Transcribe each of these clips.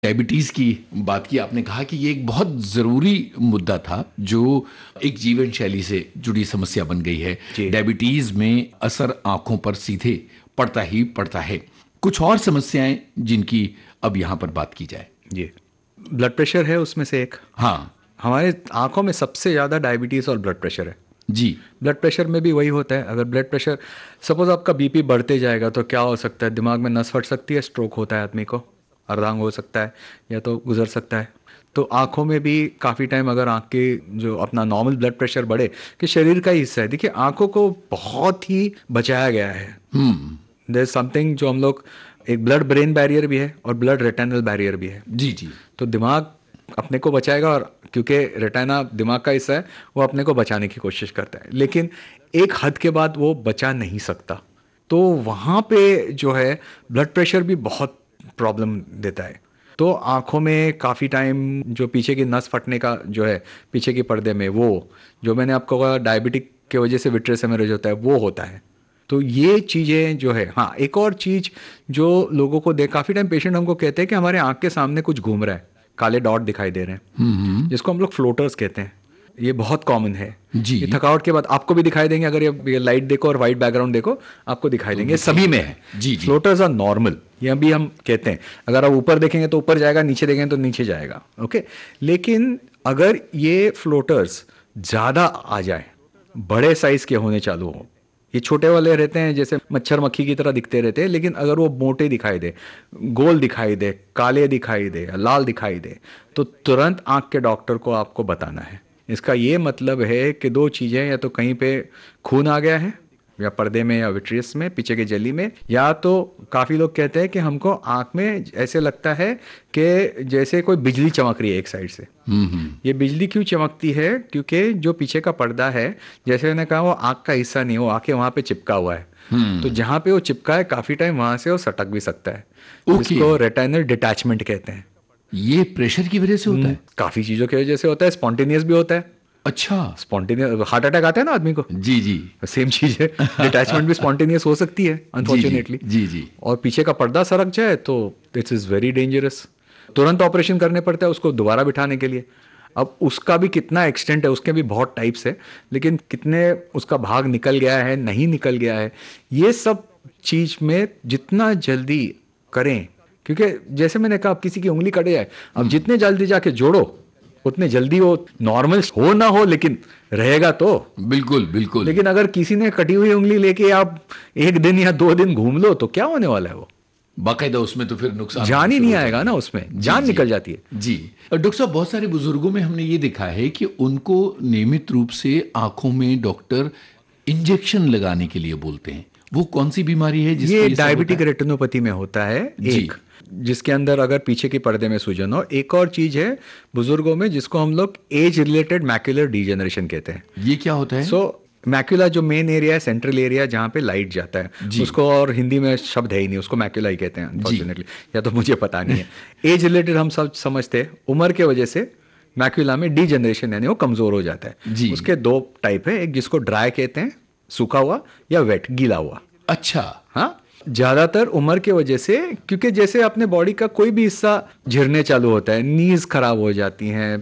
Diabetes की बात की आपने, कहा कि ये एक बहुत ज़रूरी मुद्दा था जो एक जीवन शैली से जुड़ी समस्या बन गई है। जी डायबिटीज में असर आंखों पर सीधे पड़ता ही पड़ता है। कुछ और समस्याएं जिनकी अब यहाँ पर बात की जाए। जी, ब्लड प्रेशर है उसमें से एक। हाँ। हमारे आंखों में सबसे ज़्यादा डायबिटीज़ और ब्लड प्रेशर है। जी। ब्लड प्रेशर में भी वही होता है। अगर ब्लड प्रेशर, सपोज आपका बीपी बढ़ते जाएगा तो क्या हो सकता है, दिमाग में नस फट सकती है, स्ट्रोक होता है आदमी को, अर्धांग हो सकता है या तो गुजर सकता है। तो आंखों में भी काफ़ी टाइम अगर आंख के जो अपना नॉर्मल ब्लड प्रेशर बढ़े, कि शरीर का ही हिस्सा है, देखिए आंखों को बहुत ही बचाया गया है। देयर समथिंग जो हम लोग, एक ब्लड ब्रेन बैरियर भी है और ब्लड रेटिनल बैरियर भी है। जी। जी। तो दिमाग अपने को बचाएगा, और क्योंकि रेटिना दिमाग का हिस्सा है, वो अपने को बचाने की कोशिश करता है, लेकिन एक हद के बाद वो बचा नहीं सकता। तो वहाँ पे जो है ब्लड प्रेशर भी बहुत प्रॉब्लम देता है। तो आँखों में काफ़ी टाइम जो पीछे की नस फटने का जो है, पीछे के पर्दे में, वो जो मैंने आपको कहा डायबिटिक के वजह से विट्रियस हेमरेज होता है, वो होता है। तो ये चीज़ें जो है, हाँ एक और चीज़ जो लोगों को काफ़ी टाइम पेशेंट हमको कहते हैं कि हमारे आँख के सामने कुछ घूम रहा है, काले डॉट दिखाई दे रहे हैं, जिसको हम लोग फ्लोटर्स कहते हैं। ये बहुत कॉमन है। जी। ये थकावट के बाद आपको भी दिखाई देंगे, अगर ये लाइट देखो और वाइट बैकग्राउंड देखो, आपको दिखाई देंगे, सभी में है। जी। जी। फ्लोटर्स आर नॉर्मल, ये भी हम कहते हैं। अगर आप ऊपर देखेंगे तो ऊपर जाएगा, नीचे देखेंगे तो नीचे जाएगा, ओके। लेकिन अगर ये फ्लोटर्स ज़्यादा आ जाए, बड़े साइज के होने चालू हो, ये छोटे वाले रहते हैं जैसे मच्छर मक्खी की तरह दिखते रहते हैं, लेकिन अगर वो मोटे दिखाई दे, गोल दिखाई दे, काले दिखाई दे, लाल दिखाई दे, तो तुरंत आंख के डॉक्टर को आपको बताना है। इसका ये मतलब है कि दो चीज़ें, या तो कहीं पे खून आ गया है, या पर्दे में, या विट्रियस में, पीछे के झिल्ली में, या तो काफ़ी लोग कहते हैं कि हमको आंख में ऐसे लगता है कि जैसे कोई बिजली चमक रही है एक साइड से। ये बिजली क्यों चमकती है? क्योंकि जो पीछे का पर्दा है, जैसे मैंने कहा, वो आंख का हिस्सा नहीं, वो आके वहाँ पे चिपका हुआ है। तो जहाँ पे वो चिपका है, काफ़ी टाइम वहाँ से वो सटक भी सकता है, जिसको रेटिनल डिटैचमेंट कहते हैं। ये प्रेशर की वजह से होता है? काफ़ी चीज़ों की वजह से होता है, स्पॉन्टेनियस भी होता है। अच्छा। स्पॉन्टेनियस हार्ट अटैक आता है ना आदमी को, जी। जी। सेम चीज है। डिटैचमेंट भी स्पॉन्टेनियस हो सकती है, अनफॉर्चुनेटली। जी। जी। और पीछे का पर्दा सरक जाए तो दिस इज वेरी डेंजरस। तुरंत ऑपरेशन करने पड़ता है उसको दोबारा बिठाने के लिए। अब उसका भी कितना एक्सटेंट है, उसके भी बहुत टाइप्स है, लेकिन कितने उसका भाग निकल गया है, नहीं निकल गया है, ये सब चीज में जितना जल्दी करें, क्योंकि जैसे मैंने कहा, किसी की उंगली कट जाए, अब जितने जल्दी जाके जोड़ो, उतने जल्दी वो नॉर्मल हो ना हो, लेकिन रहेगा तो। बिल्कुल बिल्कुल। लेकिन अगर किसी ने कटी हुई उंगली लेके आप एक दिन या 2 दिन घूम लो, तो क्या होने वाला है? वो बाकायदा उसमें तो फिर नुकसान, जान ही नहीं आएगा ना, उसमें जान निकल जाती है। जी। डॉक्टर साहब, बहुत सारे बुजुर्गों में हमने ये देखा है कि उनको नियमित रूप से आंखों में डॉक्टर इंजेक्शन लगाने के लिए बोलते हैं। वो कौन सी बीमारी है जिसमें ये सब डायबिटिक होता है? रेटिनोपैथी में होता है जी। एक, जिसके अंदर अगर पीछे के पर्दे में सूजन हो। एक और चीज है बुजुर्गों में, जिसको हम लोग एज रिलेटेड मैक्युलर डीजनरेशन कहते हैं। ये क्या होता है? मैक्युला जो मेन एरिया है, सेंट्रल एरिया जहाँ पे लाइट जाता है, जी। उसको और हिंदी में शब्द है ही नहीं, उसको मैक्युला ही कहते हैं अनफॉर्चुनेटली, या तो मुझे पता नहीं है। एज रिलेटेड हम सब समझते हैं, उम्र के वजह से मैक्युला में डीजनरेशन यानी वो कमजोर हो जाता है। जी। उसके दो टाइप है, एक जिसको ड्राई कहते हैं, सूखा हुआ, या वेट, गीला हुआ। अच्छा। हाँ, ज्यादातर उम्र के वजह से, क्योंकि जैसे अपने बॉडी का कोई भी हिस्सा झिरने चालू होता है, नीज खराब हो जाती हैं,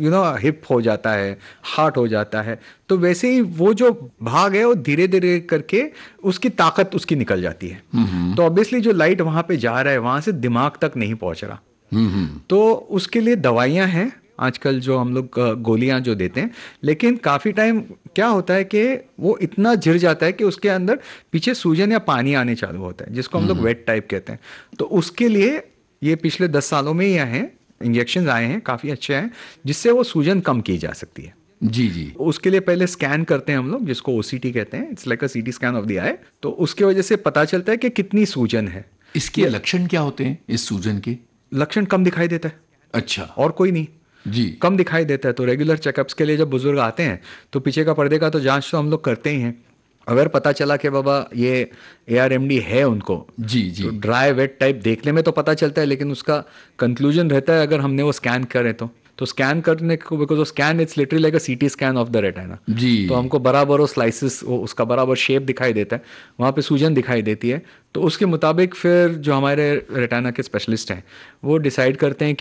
हिप हो जाता है, हार्ट हो जाता है, तो वैसे ही वो जो भाग है वो धीरे धीरे करके उसकी ताकत उसकी निकल जाती है। तो ऑब्वियसली जो लाइट वहां पे जा रहा है, वहां से दिमाग तक नहीं पहुंच रहा। तो उसके लिए दवाइयां हैं आजकल, जो हम लोग गोलियां जो देते हैं, लेकिन काफ़ी टाइम क्या होता है कि वो इतना झिर जाता है कि उसके अंदर पीछे सूजन या पानी आने चालू होता है, जिसको हम लोग वेट टाइप कहते हैं। तो उसके लिए ये पिछले 10 सालों में ही आए हैं, इंजेक्शन आए हैं, काफ़ी अच्छे हैं, जिससे वो सूजन कम की जा सकती है। जी। जी। उसके लिए पहले स्कैन करते हैं हम लोग, जिसको ओसीटी कहते हैं, it's like a CT scan of the आई। तो उसके वजह से पता चलता है कि कितनी सूजन है। इसके लक्षण क्या होते हैं इस सूजन के? लक्षण कम दिखाई देता है। अच्छा। और कोई नहीं। जी। कम दिखाई देता है। तो रेगुलर चेकअप्स के लिए जब बुजुर्ग आते हैं, तो पीछे का पर्दे का तो जांच तो हम लोग करते ही हैं। अगर पता चला कि बाबा ये ARMD है उनको, जी। जी। तो ड्राई वेट टाइप देखने में तो पता चलता है, लेकिन उसका कंक्लूजन रहता है अगर हमने वो स्कैन करें तो तो स्कैन करने को, because scan it's literally like a CT scan of the retina, जी। तो हमको बराबर वो स्लाइसिस, उसका बराबर शेप दिखाई देता है, वहाँ पे सूजन दिखाई देती है। तो उसके मुताबिक फिर जो हमारे रेटिना के स्पेशलिस्ट हैं वो डिसाइड करते हैं